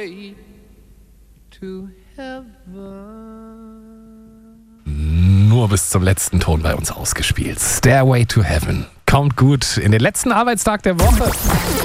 Stairway to Heaven. Nur bis zum letzten Ton bei uns ausgespielt. Stairway to Heaven. Kommt gut in den letzten Arbeitstag der Woche.